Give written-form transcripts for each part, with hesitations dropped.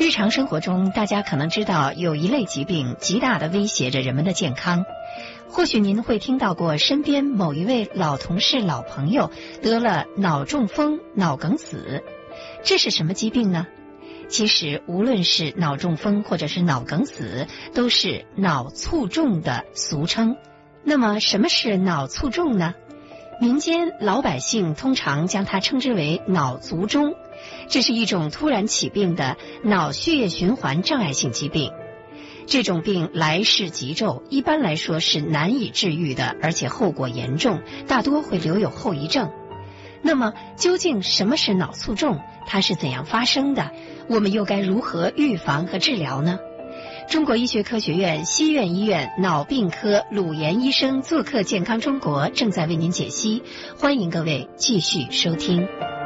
日常生活中，大家可能知道有一类疾病极大地威胁着人们的健康。或许您会听到过身边某一位老同事、老朋友得了脑中风、脑梗死，这是什么疾病呢？其实无论是脑中风或者是脑梗死，都是脑卒中的俗称。那么什么是脑卒中呢？民间老百姓通常将它称之为脑卒中，这是一种突然起病的脑血液循环障碍性疾病。这种病来势急骤，一般来说是难以治愈的，而且后果严重，大多会留有后遗症。那么究竟什么是脑卒中？它是怎样发生的？我们又该如何预防和治疗呢？中国医学科学院西苑医院脑病科鲁岩医生做客健康中国，正在为您解析，欢迎各位继续收听。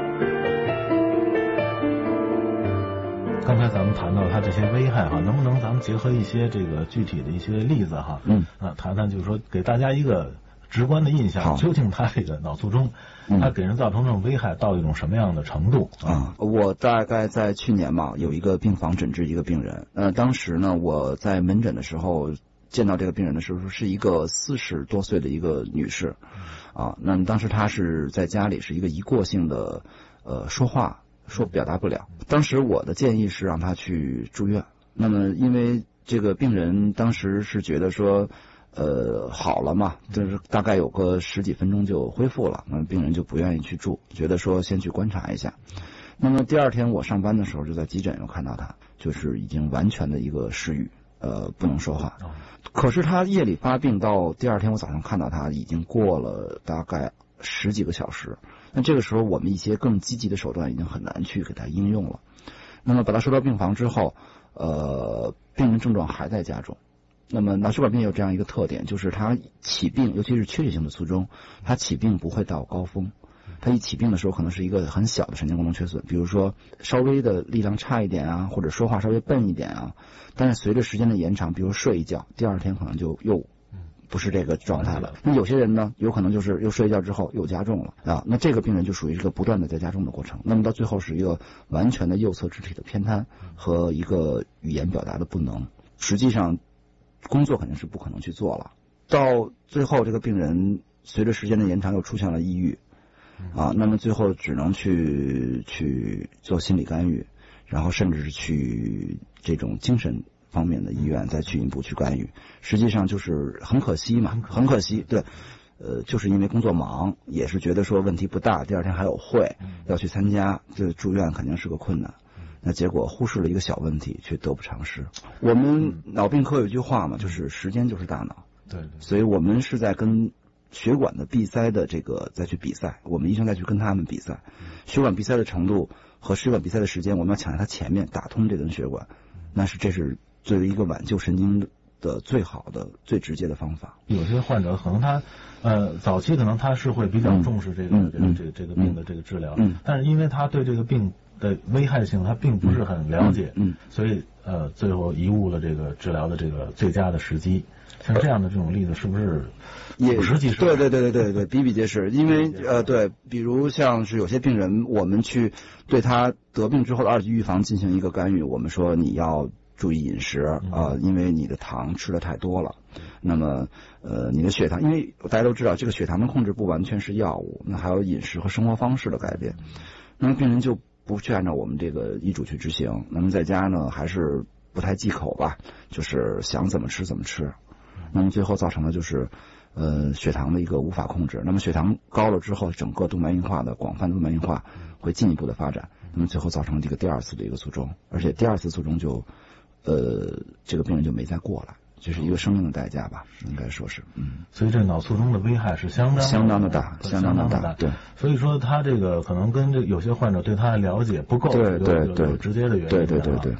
刚才咱们谈到它这些危害哈，能不能咱们结合一些这个具体的一些例子哈？谈谈就是说给大家一个直观的印象，究竟它这个脑卒中，它给人造成这种危害到一种什么样的程度啊？ 我大概在去年嘛，有一个病房诊治一个病人，当时呢我在门诊的时候见到这个病人的时候，是一个40多岁的一个女士，那么当时她是在家里是一个一过性的表达不了。当时我的建议是让她去住院。那么因为这个病人当时是觉得说好了嘛，就是大概有个10几分钟就恢复了，那病人就不愿意去住，觉得说先去观察一下。那么第二天我上班的时候就在急诊又看到他，就是已经完全的一个失语，不能说话。可是他夜里发病到第二天我早上看到他已经过了大概10几个小时。那这个时候我们一些更积极的手段已经很难去给他应用了。那么把他收到病房之后，病人症状还在加重。那么脑血管病有这样一个特点，就是它起病，尤其是缺血性的卒中，它起病不会到高峰。它一起病的时候可能是一个很小的神经功能缺损，比如说稍微的力量差一点啊，或者说话稍微笨一点啊，但是随着时间的延长，比如睡一觉，第二天可能就又不是这个状态了。那有些人呢，有可能就是又睡一觉之后又加重了啊，那这个病人就属于一个不断的在加重的过程。那么到最后是一个完全的右侧肢体的偏瘫和一个语言表达的不能，实际上工作肯定是不可能去做了。到最后这个病人随着时间的延长又出现了抑郁那么最后只能去做心理干预，然后甚至是去这种精神方面的医院再去进一步去干预。实际上就是很可惜嘛，很可惜，对，就是因为工作忙，也是觉得说问题不大，第二天还有会要去参加，这住院肯定是个困难。那结果忽视了一个小问题，却得不偿失。我们脑病科有一句话嘛，就是时间就是大脑。 对， 所以我们是在跟血管的闭塞的这个再去比赛，我们医生再去跟他们比赛，血管闭塞的程度和血管闭塞的时间，我们要抢在它前面打通这根血管，这是作为一个挽救神经的最好的最直接的方法。 有些患者可能他早期可能他是会比较重视这个病的这个治疗，但是因为他对这个病的危害性他并不是很了解，所以最后贻误了这个治疗的这个最佳的时机。像这样的这种例子是不是也 50几十？ 对，比比皆是。因为对，比如像是有些病人，我们去对他得病之后的2级预防进行一个干预，我们说你要注意饮食因为你的糖吃的太多了。那么你的血糖，因为大家都知道这个血糖的控制不完全是药物，那还有饮食和生活方式的改变。那么病人就不去按照我们这个医嘱去执行，那么在家呢还是不太忌口吧，就是想怎么吃怎么吃。那么最后造成的就是血糖的一个无法控制。那么血糖高了之后，整个动脉硬化的广泛的动脉硬化会进一步的发展，那么最后造成这个第2次的一个卒中，而且第2次卒中就这个病人就没再过来，这是一个生命的代价吧，应该说是。 所以这脑卒中的危害是相当的大。 对， 所以说他这个可能跟有些患者对他的了解不够， 对， 有直接的原因。 对。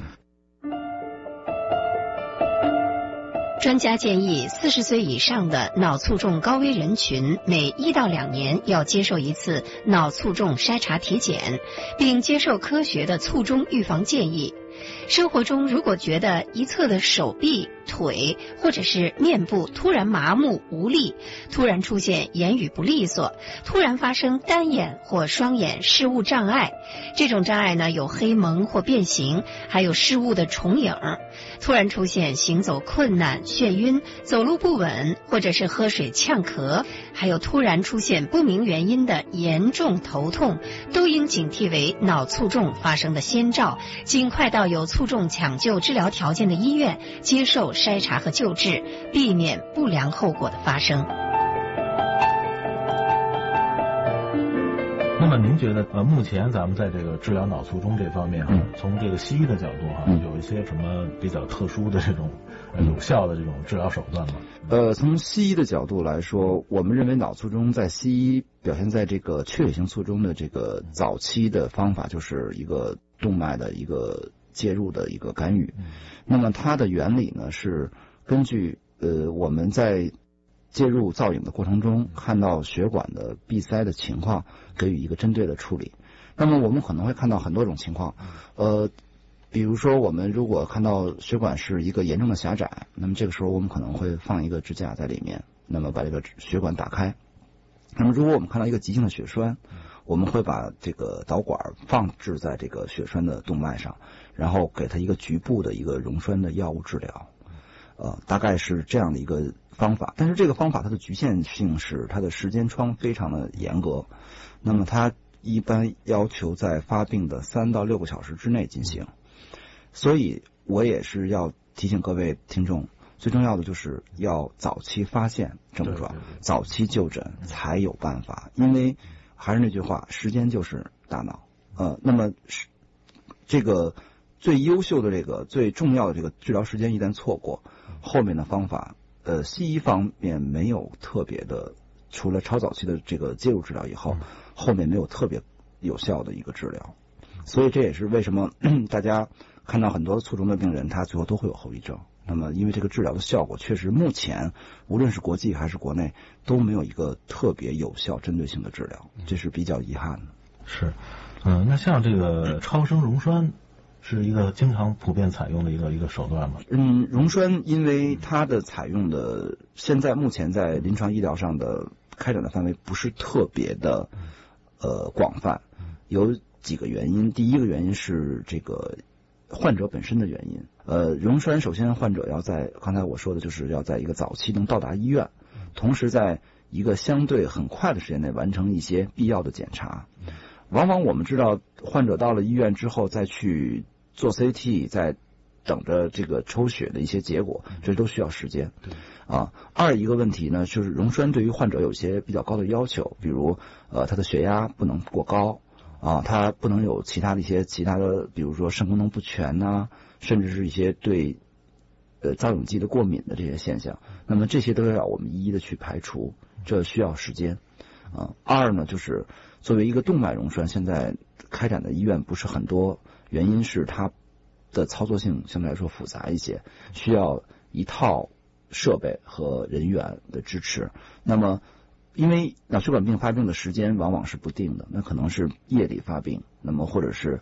专家建议，40岁以上的脑卒中高危人群每1到2年要接受一次脑卒中筛查体检，并接受科学的卒中预防建议。 生活中如果觉得一侧的手臂、腿或者是面部突然麻木无力，突然出现言语不利索，突然发生单眼或双眼视物障碍，这种障碍呢有黑蒙或变形，还有视物的重影，突然出现行走困难、眩晕、走路不稳，或者是喝水呛咳，还有突然出现不明原因的严重头痛，都应警惕为脑卒中发生的先兆，尽快到有卒中抢救治疗条件的医院接受筛查和救治，避免不良后果的发生。 那么您觉得目前咱们在这个治疗脑卒中这方面从这个西医的角度有一些什么比较特殊的这种有效的这种治疗手段吗？ 从西医的角度来说，我们认为脑卒中在西医表现在这个缺血性卒中的这个早期的方法，就是一个动脉的一个介入的一个干预。那么它的原理呢是根据我们在介入造影的过程中看到血管的闭塞的情况，给予一个针对的处理。那么我们可能会看到很多种情况，比如说我们如果看到血管是一个严重的狭窄，那么这个时候我们可能会放一个支架在里面，那么把这个血管打开。那么如果我们看到一个急性的血栓，我们会把这个导管放置在这个血栓的动脉上，然后给它一个局部的一个溶栓的药物治疗。大概是这样的一个方法，但是这个方法它的局限性是它的时间窗非常的严格，那么它一般要求在发病的3到6个小时之内进行。所以我也是要提醒各位听众，最重要的就是要早期发现症状，早期就诊才有办法。因为还是那句话，时间就是大脑。那么这个最优秀的这个最重要的这个治疗时间一旦错过，后面的方法西医方面没有特别的，除了超早期的这个介入治疗以后，后面没有特别有效的一个治疗。所以这也是为什么大家看到很多卒中的病人他最后都会有后遗症。那么因为这个治疗的效果确实目前无论是国际还是国内都没有一个特别有效针对性的治疗，这是比较遗憾的。 是那像这个超声溶栓是一个经常普遍采用的一个手段吗？ 溶栓因为它的采用的现在目前在临床医疗上的开展的范围不是特别的广泛，有几个原因。第一个原因是这个患者本身的原因。溶栓首先患者要在刚才我说的就是要在一个早期能到达医院，同时在一个相对很快的时间内完成一些必要的检查。往往我们知道患者到了医院之后再去做 CT， 再等着这个抽血的一些结果，这都需要时间。二一个问题呢，就是溶栓对于患者有些比较高的要求，比如他的血压不能过高他不能有其他的，比如说肾功能不全甚至是一些对造影剂的过敏的这些现象。那么这些都要我们一一的去排除，这需要时间。二呢，就是作为一个动脉溶栓，现在开展的医院不是很多，原因是它的操作性相对来说复杂一些，需要一套设备和人员的支持。那么因为脑血管病发病的时间往往是不定的，那可能是夜里发病，那么或者是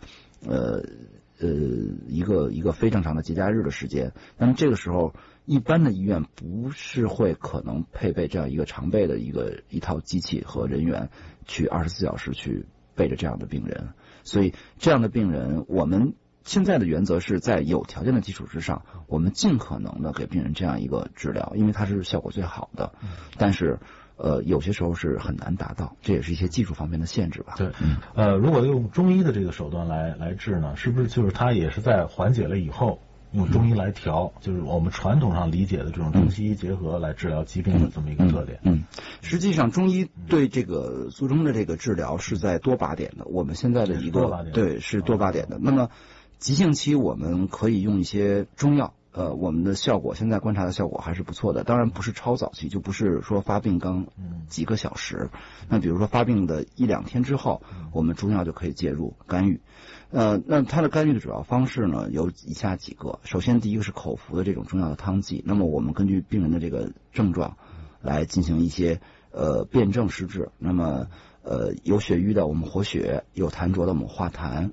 一个非正常的节假日的时间。那么这个时候一般的医院不是会可能配备这样一个常备的一套机器和人员去24小时去备着这样的病人。所以这样的病人，我们现在的原则是在有条件的基础之上，我们尽可能的给病人这样一个治疗，因为它是效果最好的。但是有些时候是很难达到，这也是一些技术方面的限制吧。 对，如果用中医的这个手段来治呢，是不是就是它也是在缓解了以后用中医来调，就是我们传统上理解的这种中西医结合来治疗疾病的这么一个特点？ 实际上中医对这个卒中的这个治疗是在多靶点的，我们现在的一个对是多靶点的。那么急性期我们可以用一些中药。我们的效果现在观察的效果还是不错的，当然不是超早期，就不是说发病刚几个小时。那比如说发病的1-2天之后，我们中药就可以介入干预。那它的干预的主要方式呢有以下几个。首先第一个是口服的这种中药的汤剂，那么我们根据病人的这个症状来进行一些辨证施治。那么有血瘀的我们活血，有痰浊的我们化痰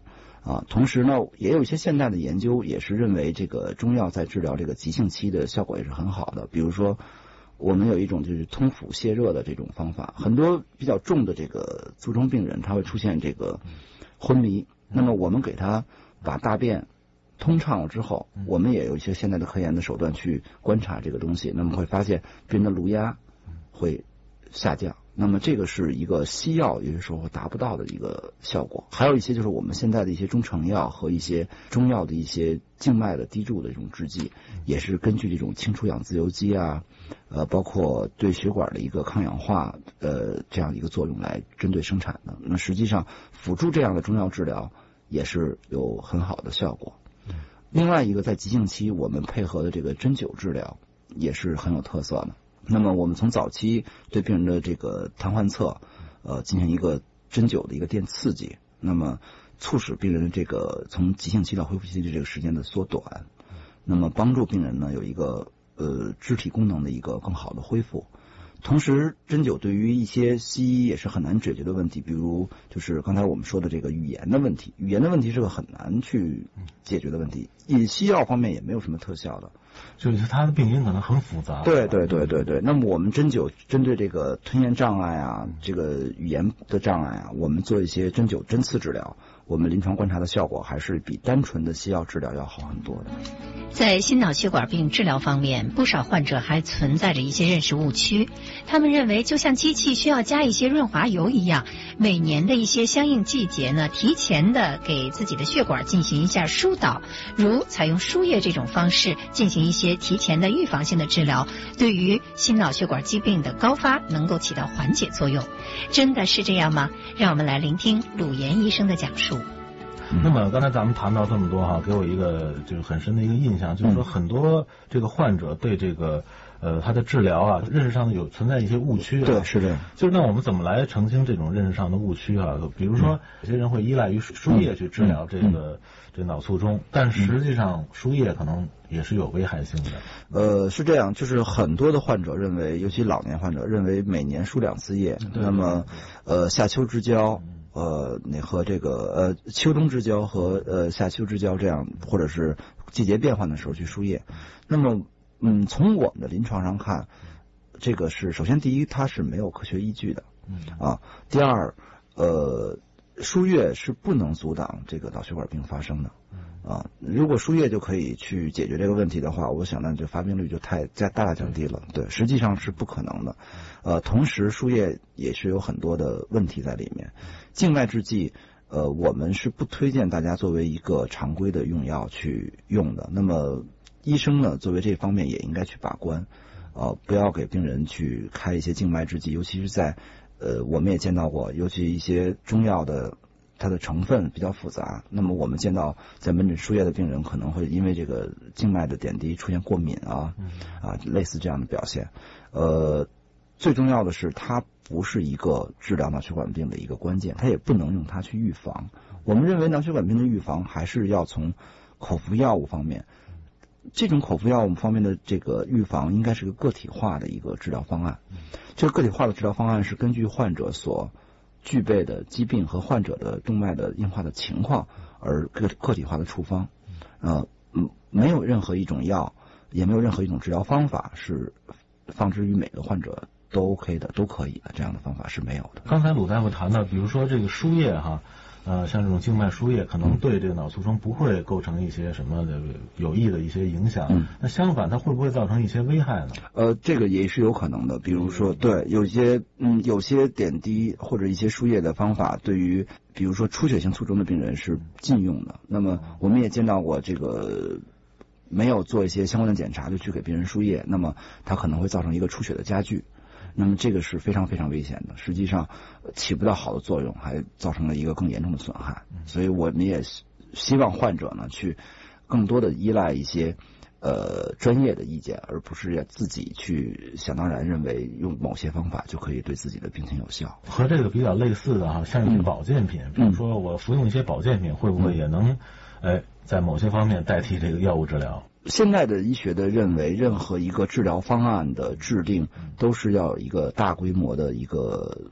同时呢，也有一些现代的研究也是认为这个中药在治疗这个急性期的效果也是很好的。比如说，我们有一种就是通腑泻热的这种方法，很多比较重的这个卒中病人他会出现这个昏迷，那么我们给他把大便通畅了之后，我们也有一些现在的科研的手段去观察这个东西，那么会发现病人的颅压会下降。那么这个是一个西药有些时候达不到的一个效果。还有一些就是我们现在的一些中成药和一些中药的一些静脉的滴注的这种制剂，也是根据这种氢出氧自由基啊，包括对血管的一个抗氧化这样一个作用来针对生产的。那实际上辅助这样的中药治疗也是有很好的效果。另外一个在急性期我们配合的这个针灸治疗也是很有特色的。那么我们从早期对病人的这个瘫痪侧进行一个针灸的一个电刺激，那么促使病人的这个从急性期到恢复期的这个时间的缩短，那么帮助病人呢有一个肢体功能的一个更好的恢复。同时针灸对于一些西医也是很难解决的问题，比如就是刚才我们说的这个语言的问题，语言的问题是个很难去解决的问题，西药方面也没有什么特效的， 就是他的病因可能很复杂。 对。那么我们针灸针对这个吞咽障碍啊，这个语言的障碍啊，我们做一些针灸针刺治疗，我们临床观察的效果还是比单纯的西药治疗要好很多的。 在心脑血管病治疗方面，不少患者还存在着一些认识误区。他们认为就像机器需要加一些润滑油一样，每年的一些相应季节呢，提前的给自己的血管进行一下疏导，如采用输液这种方式进行一些提前的预防性的治疗，对于心脑血管疾病的高发能够起到缓解作用。真的是这样吗？让我们来聆听鲁岩医生的讲述。 那么刚才咱们谈到这么多哈，给我一个就是很深的一个印象，就是说很多这个患者对这个他的治疗啊认识上有存在一些误区。 对，是这样。 就是那我们怎么来澄清这种认识上的误区啊？比如说有些人会依赖于输液去治疗这脑卒中，但实际上输液可能也是有危害性的。 是这样，就是很多的患者认为，尤其老年患者认为每年输2次液，那么夏秋之交和这个秋冬之交和夏秋之交这样，或者是季节变换的时候去输液。那么从我们的临床上看，这个是首先第一它是没有科学依据的第二输液是不能阻挡这个脑血管病发生的如果输液就可以去解决这个问题的话，我想那这发病率就大大降低了。对，实际上是不可能的。同时输液也是有很多的问题在里面。静脉制剂我们是不推荐大家作为一个常规的用药去用的。那么医生呢，作为这方面也应该去把关不要给病人去开一些静脉制剂，尤其是在我们也见到过，尤其一些中药的它的成分比较复杂，那么我们见到在门诊输液的病人可能会因为这个静脉的点滴出现过敏类似这样的表现。最重要的是它不是一个治疗脑血管病的一个关键，它也不能用它去预防。我们认为脑血管病的预防还是要从口服药物方面，这种口服药物方面的这个预防应该是个个体化的一个治疗方案。这个个体化的治疗方案是根据患者所具备的疾病和患者的动脉的硬化的情况而个体化的处方。没有任何一种药，也没有任何一种治疗方法是放之于每个患者都 OK 的，都可以的，这样的方法是没有的。 刚才鲁大夫谈到，比如说这个输液像这种静脉输液可能对这个脑卒中不会构成一些什么的有益的一些影响，那相反它会不会造成一些危害呢？ 这个也是有可能的。比如说对有些点滴或者一些输液的方法对于比如说出血性卒中的病人是禁用的。那么我们也见到过这个没有做一些相关的检查就去给病人输液，那么它可能会造成一个出血的加剧，那么这个是非常非常危险的，实际上起不到好的作用，还造成了一个更严重的损害。所以我们也希望患者呢去更多的依赖一些专业的意见，而不是自己去想当然认为用某些方法就可以对自己的病情有效。 和这个比较类似的像一些保健品，比如说我服用一些保健品，会不会也能在某些方面代替这个药物治疗？ 现在的医学的认为，任何一个治疗方案的制定都是要一个大规模的一个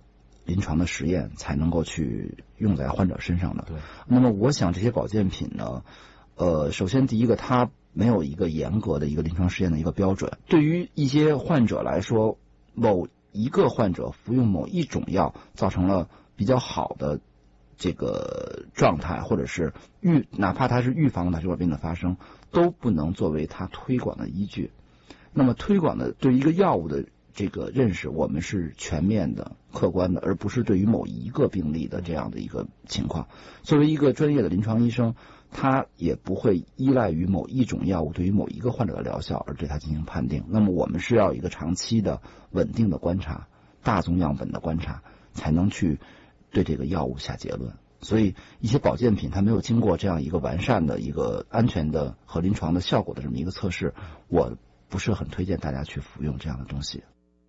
临床的实验才能够去用在患者身上的。 对。 那么我想这些保健品呢，首先第一个它没有一个严格的一个临床试验的一个标准，对于一些患者来说，某一个患者服用某一种药造成了比较好的这个状态，或者是哪怕它是预防脑血管病的发生，都不能作为它推广的依据。那么推广的对于一个药物的这个认识，我们是全面的、客观的，而不是对于某一个病例的这样的一个情况。作为一个专业的临床医生，他也不会依赖于某一种药物对于某一个患者的疗效而对他进行判定。那么我们是要一个长期的、稳定的观察、大宗样本的观察，才能去对这个药物下结论。所以一些保健品它没有经过这样一个完善的一个安全的和临床的效果的这么一个测试，我不是很推荐大家去服用这样的东西。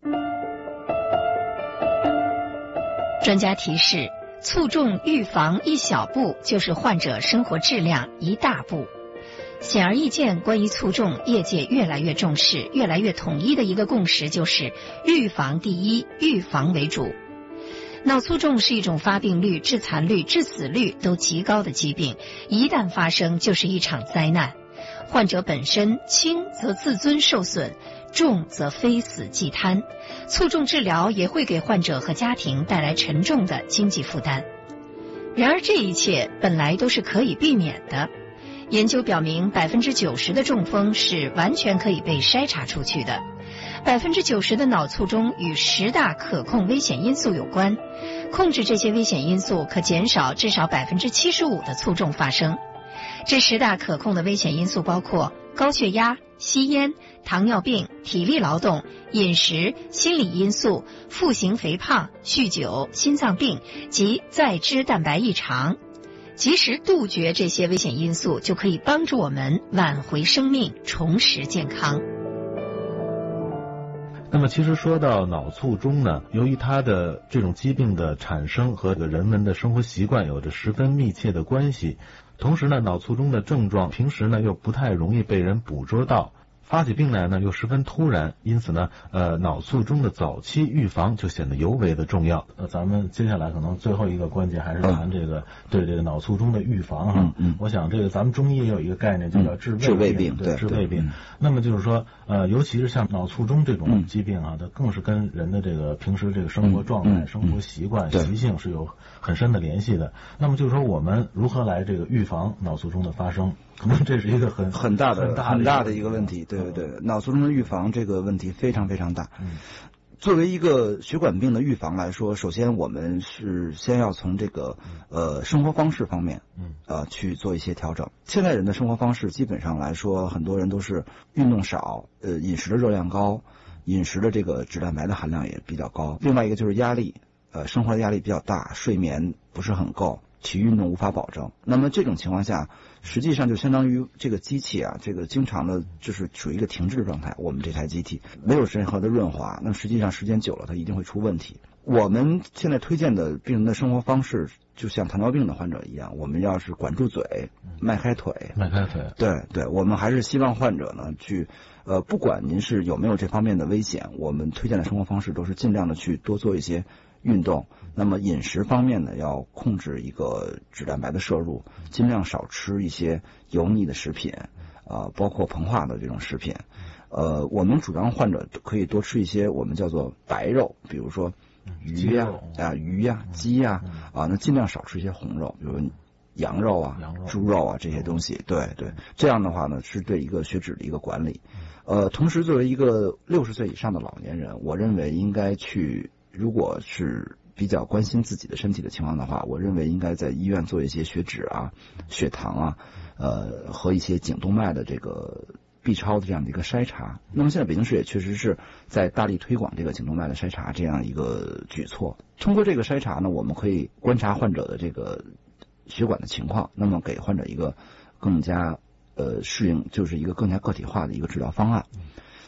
专家提示，卒中预防一小步，就是患者生活质量一大步。显而易见，关于卒中，业界越来越重视，越来越统一的一个共识就是预防第一，预防为主。脑卒中是一种发病率、致残率、致死率都极高的疾病，一旦发生就是一场灾难。患者本身轻则自尊受损，重则非死即瘫。卒中治疗也会给患者和家庭带来沉重的经济负担。然而这一切本来都是可以避免的。研究表明，90%的中风是完全可以被筛查出去的。90%的脑卒中与10大可控危险因素有关，控制这些危险因素可减少至少75%的卒中发生。这10大可控的危险因素包括高血压、吸烟、糖尿病、体力劳动、饮食、心理因素、腹型肥胖、酗酒、心脏病及再脂蛋白异常。及时杜绝这些危险因素，就可以帮助我们挽回生命，重拾健康。 那么其实说到脑卒中呢，由于它的这种疾病的产生和人们的生活习惯有着十分密切的关系，同时呢，脑卒中的症状平时呢又不太容易被人捕捉到，发起病来呢又十分突然，因此呢，脑卒中的早期预防就显得尤为的重要。咱们接下来可能最后一个关键还是谈这个对这个脑卒中的预防哈。我想这个咱们中医也有一个概念，就叫治未病，对，治未病。那么就是说，尤其是像脑卒中这种疾病啊，它更是跟人的这个平时这个生活状态、生活习惯、习性是有很深的联系的。那么就是说，我们如何来这个预防脑卒中的发生？可能这是一个很大的一个问题。对，脑卒中的预防这个问题非常非常大。作为一个血管病的预防来说，首先我们是先要从这个生活方式方面去做一些调整。现在人的生活方式基本上来说，很多人都是运动少，饮食的热量高，饮食的这个脂蛋白的含量也比较高。另外一个就是压力，生活的压力比较大，睡眠不是很够，体育运动无法保证。那么这种情况下，实际上就相当于这个机器啊，这个经常的就是处于一个停滞的状态。我们这台机体没有任何的润滑，那实际上时间久了它一定会出问题。我们现在推荐的病人的生活方式，就像糖尿病的患者一样，我们要是管住嘴，迈开腿。对，我们还是希望患者呢去不管您是有没有这方面的危险，我们推荐的生活方式都是尽量的去多做一些运动。那么饮食方面呢，要控制一个脂蛋白的摄入，尽量少吃一些油腻的食品，包括膨化的这种食品。我们主张患者可以多吃一些我们叫做白肉，比如说鱼呀、鸡呀，那尽量少吃一些红肉，比如羊肉啊、猪肉啊这些东西。对，这样的话呢，是对一个血脂的一个管理。同时作为一个60岁以上的老年人，我认为应该去，如果是比较关心自己的身体的情况的话，我认为应该在医院做一些血脂啊、血糖啊，和一些颈动脉的这个 B 超的这样的一个筛查。那么现在北京市也确实是在大力推广这个颈动脉的筛查这样一个举措。通过这个筛查呢，我们可以观察患者的这个血管的情况，那么给患者一个更加适应，就是一个更加个体化的一个治疗方案。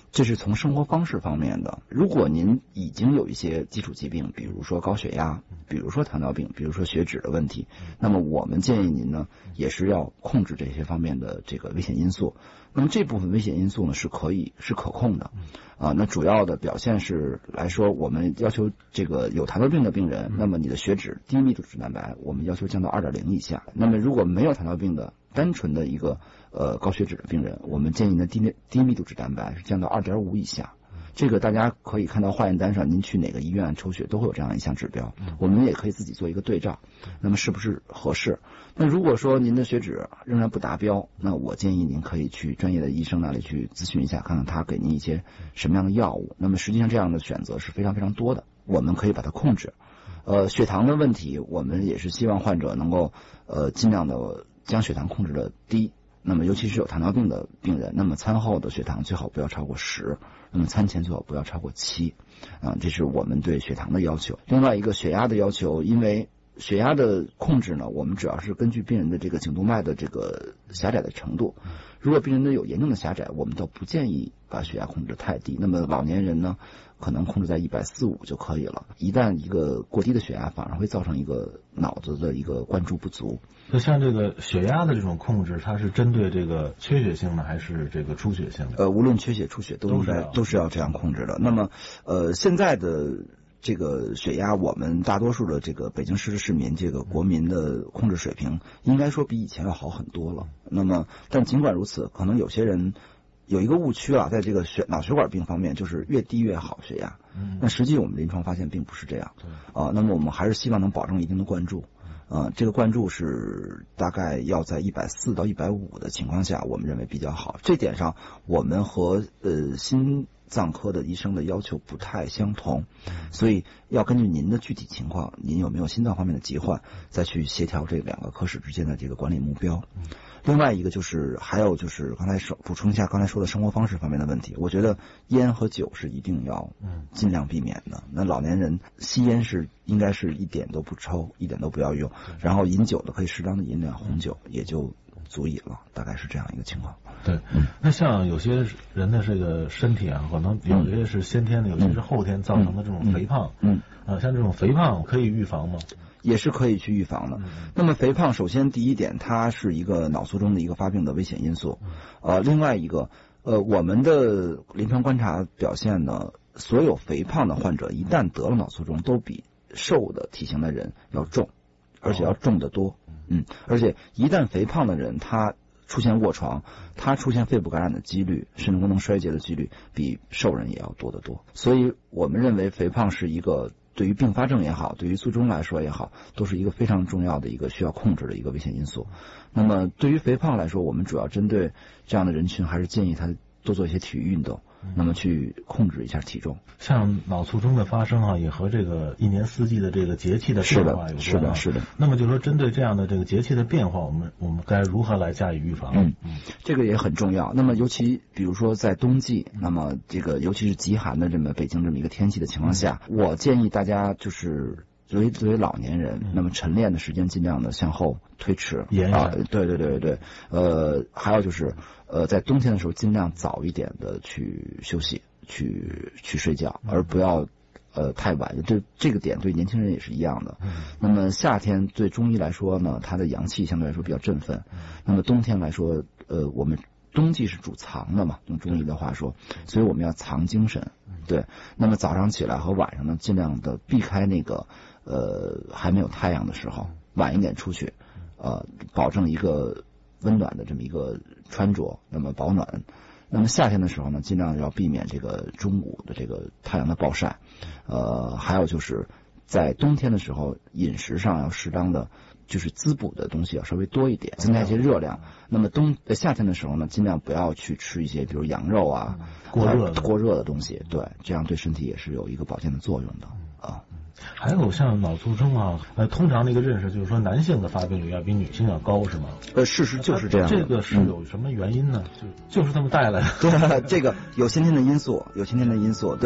这是从生活方式方面的。如果您已经有一些基础疾病，比如说高血压，比如说糖尿病，比如说血脂的问题，那么我们建议您呢，也是要控制这些方面的这个危险因素。那么这部分危险因素呢是可控的，那主要的表现是来说，我们要求这个有糖尿病的病人，那么你的血脂低密度脂蛋白我们要求降到 2.0 以下。那么如果没有糖尿病的单纯的一个高血脂的病人，我们建议呢低密度脂蛋白是降到 2.5 以下。这个大家可以看到化验单上，您去哪个医院抽血都会有这样一项指标，我们也可以自己做一个对照，那么是不是合适？那如果说您的血脂仍然不达标，那我建议您可以去专业的医生那里去咨询一下，看看他给您一些什么样的药物。那么实际上这样的选择是非常非常多的，我们可以把它控制。血糖的问题，我们也是希望患者能够尽量的将血糖控制的低。那么尤其是有糖尿病的病人，那么餐后的血糖最好不要超过10，那么餐前最好不要超过7，这是我们对血糖的要求。另外一个血压的要求，因为血压的控制呢，我们主要是根据病人的这个颈动脉的这个狭窄的程度。如果病人的有严重的狭窄，我们倒不建议把血压控制太低。那么老年人呢，可能控制在140-150就可以了。一旦一个过低的血压，反而会造成一个脑子的一个灌注不足。 就像这个血压的这种控制，它是针对这个缺血性的还是这个出血性的？ 无论缺血出血都是要这样控制的。那么现在的这个血压，我们大多数的这个北京市民这个国民的控制水平，应该说比以前要好很多了。那么，但尽管如此，可能有些人有一个误区在这个脑血管病方面，就是越低越好血压。那实际我们临床发现并不是这样。那么我们还是希望能保证一定的灌注。这个灌注是大概要在140到150的情况下，我们认为比较好。这点上，我们和心脏科的医生的要求不太相同，所以要根据您的具体情况，您有没有心脏方面的疾患，再去协调这2个科室之间的这个管理目标。另外一个还有刚才补充一下刚才说的生活方式方面的问题。我觉得烟和酒是一定要尽量避免的。那老年人吸烟应该是一点都不抽，一点都不要用，然后饮酒的可以适当的饮点红酒也就足以了，大概是这样一个情况。 对，那像有些人的这个身体可能有些是先天的，有些是后天造成的这种肥胖，像这种肥胖可以预防吗？ 也是可以去预防的。那么肥胖，首先第一点，它是一个脑卒中的一个发病的危险因素。另外一个，我们的临床观察表现呢，所有肥胖的患者一旦得了脑卒中，都比瘦的体型的人要重，而且要重得多。而且一旦肥胖的人，他出现卧床，他出现肺部感染的几率、肾功能衰竭的几率比瘦人也要多得多。所以我们认为肥胖是一个对于并发症也好，对于卒中来说也好，都是一个非常重要的一个需要控制的一个危险因素。那么对于肥胖来说，我们主要针对这样的人群，还是建议他多做一些体育运动，那么去控制一下体重。 像脑卒中的发生也和这个一年四季的这个节气的变化有关。 是的。 那么就说针对这样的这个节气的变化，我们该如何来加以预防？ 这个也很重要。那么尤其比如说在冬季，那么这个尤其是极寒的北京这么一个天气的情况下，我建议大家就是作为老年人，那么晨练的时间尽量的向后推迟。对。还有就是在冬天的时候尽量早一点的去休息，去睡觉，而不要太晚。这个点对年轻人也是一样的。那么夏天对中医来说呢，它的阳气相对来说比较振奋。那么冬天来说，我们冬季是主藏的嘛，用中医的话说，所以我们要藏精神。对，那么早上起来和晚上呢，尽量的避开那个还没有太阳的时候，晚一点出去，保证一个温暖的这么一个穿着，那么保暖。那么夏天的时候呢，尽量要避免这个中午的这个太阳的暴晒。还有就是在冬天的时候，饮食上要适当的就是滋补的东西要稍微多一点，增加一些热量。那么夏天的时候呢，尽量不要去吃一些比如羊肉过热的东西，对，这样对身体也是有一个保健的作用的。 还有像脑卒中通常的一个认识就是说男性的发病率要比女性要高，是吗？ 事实就是这样的。 这个是有什么原因呢？就是这么带来的。 对，这个有先天的因素，对。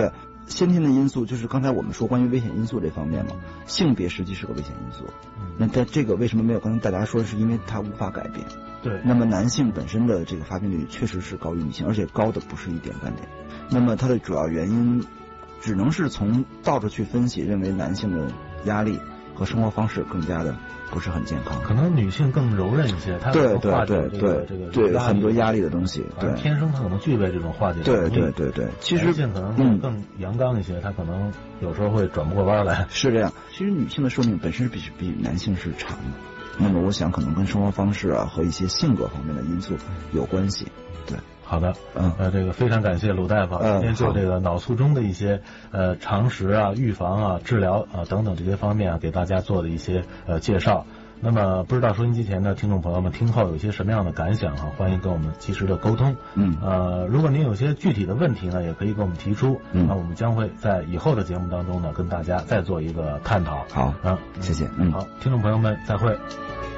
先天的因素就是刚才我们说关于危险因素这方面嘛，性别实际是个危险因素。那在这个为什么没有刚才大家说，是因为它无法改变。 对。 那么男性本身的这个发病率确实是高于女性，而且高的不是一点半点。那么它的主要原因只能是从倒着去分析，认为男性的压力和生活方式更加的不是很健康， 可能女性更柔韧一些，她对很多压力的东西，对， 天生她可能具备这种化解能力。 对，其实男性可能更阳刚一些，她可能有时候会转不过弯来。 是这样，其实女性的寿命本身比男性是长的，那么我想可能跟生活方式啊和一些性格方面的因素有关系。对。 好的，这个非常感谢鲁大夫，今天就这个脑卒中的一些常识啊、预防啊、治疗啊等等这些方面啊，给大家做的一些介绍。那么不知道收音机前的听众朋友们听后有一些什么样的感想啊？欢迎跟我们及时的沟通。如果您有些具体的问题呢，也可以给我们提出。那我们将会在以后的节目当中呢，跟大家再做一个探讨。 好，谢谢。 好，听众朋友们，再会。